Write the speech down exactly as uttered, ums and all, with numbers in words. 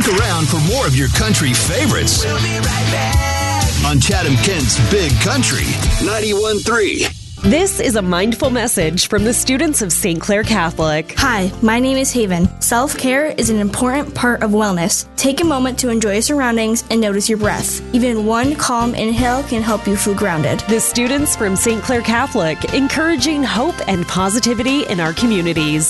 Stick around for more of your country favorites. We'll be right back. On Chatham-Kent's Big Country, ninety-one point three. This is a mindful message from the students of Saint Clair Catholic. Hi, my name is Haven. Self-care is an important part of wellness. Take a moment to enjoy your surroundings and notice your breath. Even one calm inhale can help you feel grounded. The students from Saint Clair Catholic, encouraging hope and positivity in our communities.